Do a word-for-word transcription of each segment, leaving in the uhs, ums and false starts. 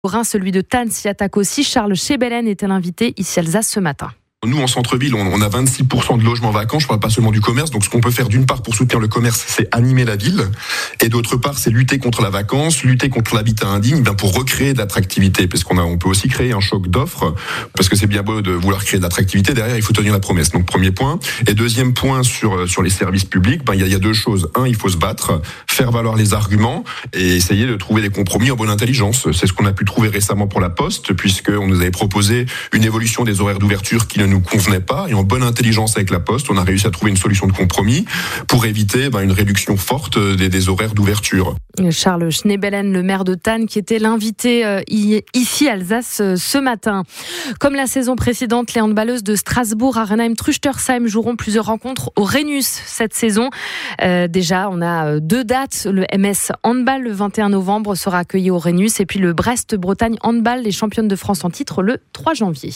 Rhin, celui de Thann s'y attaque aussi. Charles Chebelen était l'invité ici à Alsace ce matin. Nous, en centre-ville, on a vingt-six pour cent de logements vacants. Je parle pas seulement du commerce. Donc, ce qu'on peut faire d'une part pour soutenir le commerce, c'est animer la ville. Et d'autre part, c'est lutter contre la vacance, lutter contre l'habitat indigne, ben pour recréer de l'attractivité. Parce qu'on a, on peut aussi créer un choc d'offres. Parce que c'est bien beau de vouloir créer de l'attractivité. Derrière, il faut tenir la promesse. Donc, premier point. Et deuxième point sur, sur les services publics, ben, il y a, il y a deux choses. Un, il faut se battre, faire valoir les arguments et essayer de trouver des compromis en bonne intelligence. C'est ce qu'on a pu trouver récemment pour la Poste, puisqu'on nous avait proposé une évolution des horaires d'ouverture qui ne nous convenait pas, et en bonne intelligence avec la Poste, on a réussi à trouver une solution de compromis pour éviter ben, une réduction forte des, des horaires d'ouverture. Charles Chebelen, le maire de Thann, qui était l'invité euh, ici à Alsace euh, ce matin. Comme la saison précédente, les handballeuses de Strasbourg, Arenheim, Trüchtersheim joueront plusieurs rencontres au Rhenus cette saison. Euh, déjà, on a deux dates. Le M S Handball, le vingt et un novembre, sera accueilli au Rhenus, et puis le Brest-Bretagne Handball, les championnes de France en titre, le trois janvier.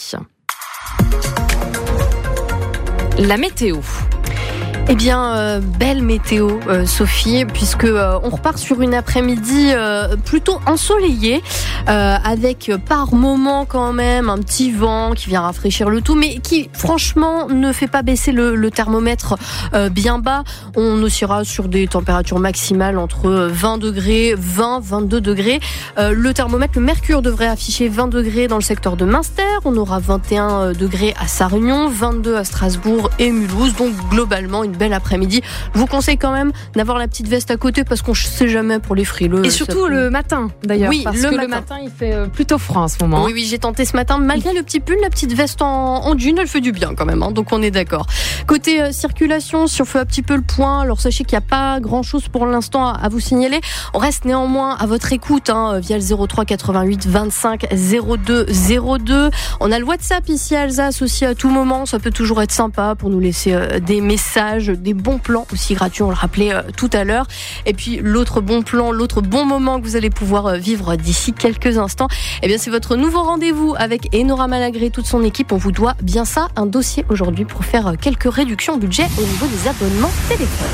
La météo. Eh bien, euh, belle météo, euh, Sophie, puisque euh, on repart sur une après-midi euh, plutôt ensoleillée, euh, avec euh, par moment quand même un petit vent qui vient rafraîchir le tout, mais qui franchement ne fait pas baisser le, le thermomètre euh, bien bas. On oscillera sur des températures maximales entre vingt degrés, vingt, vingt-deux degrés. Euh, le thermomètre, le mercure devrait afficher vingt degrés dans le secteur de Münster. On aura vingt et un degrés à Sarre-Union, vingt-deux à Strasbourg et Mulhouse. Donc globalement, une belle après-midi. Je vous conseille quand même d'avoir la petite veste à côté parce qu'on ne sait jamais pour les frileux. Et surtout le matin d'ailleurs. Oui, parce le, que matin. le matin il fait plutôt froid en ce moment. Oui, oui, j'ai tenté ce matin. Malgré le petit pull, la petite veste en, en jean, elle fait du bien quand même. Hein, donc on est d'accord. Côté euh, circulation, si on fait un petit peu le point, alors sachez qu'il n'y a pas grand-chose pour l'instant à, à vous signaler. On reste néanmoins à votre écoute hein, via le zéro trois quatre-vingt-huit vingt-cinq zéro deux zéro deux. On a le WhatsApp ici à Alsace aussi à tout moment. Ça peut toujours être sympa pour nous laisser euh, des messages, des bons plans aussi gratuits, on le rappelait euh, tout à l'heure. Et puis l'autre bon plan, l'autre bon moment que vous allez pouvoir euh, vivre d'ici quelques instants, eh bien c'est votre nouveau rendez-vous avec Enora Malagré et toute son équipe. On vous doit bien ça, un dossier aujourd'hui pour faire euh, quelques réductions budget au niveau des abonnements téléphone.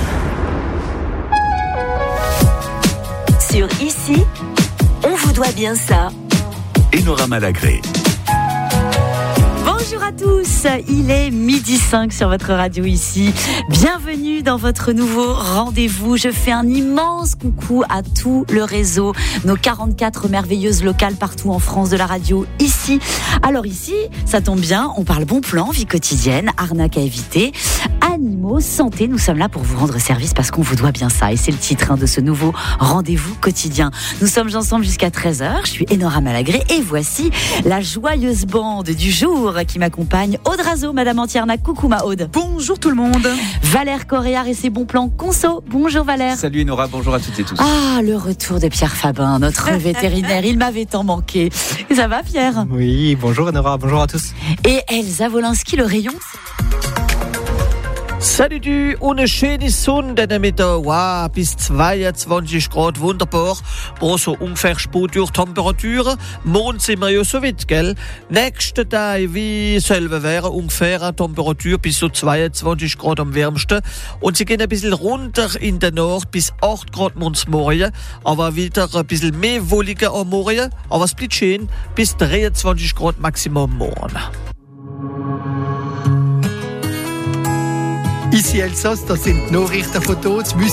Sur Ici, on vous doit bien ça. Enora Malagré. Bonjour à tous, il est midi cinq sur votre radio Ici. Bienvenue dans votre nouveau rendez-vous. Je fais un immense coucou à tout le réseau, nos quarante-quatre merveilleuses locales partout en France de la radio Ici. Alors ici, ça tombe bien, on parle bon plan, vie quotidienne, arnaque à éviter, animaux, santé. Nous sommes là pour vous rendre service parce qu'on vous doit bien ça. Et c'est le titre hein, de ce nouveau rendez-vous quotidien. Nous sommes ensemble jusqu'à treize heures. Je suis Enora Malagré et voici la joyeuse bande du jour qui m'accompagne. Aude Razo, Madame Antiernac. Coucou ma Aude. Bonjour tout le monde. Valère Coréard et ses bons plans conso. Bonjour Valère. Salut Enora, bonjour à toutes et tous. Ah, le retour de Pierre Fabin, notre vétérinaire. Il m'avait tant manqué. Et ça va Pierre? Oui, bonjour Enora, bonjour à tous. Et Elsa Wolinski, le rayon. Salut du, ohne schöne Sonne mit der wow, bis zweiundzwanzig Grad, wunderbar. Boah, so ungefähr Spotürtemperatur. Morgen sind wir ja so weit, gell? Nächste Tag wie selber wäre ungefähr eine Temperatur bis so zweiundzwanzig Grad am wärmsten. Und sie gehen ein bisschen runter in der Nacht bis acht Grad morgens morgen. Aber wieder ein bisschen mehr wolliger am Morgen. Aber es bleibt schön bis dreiundzwanzig Grad Maximum morgen. Ici Alsace, das sind Nachrichtenfotos.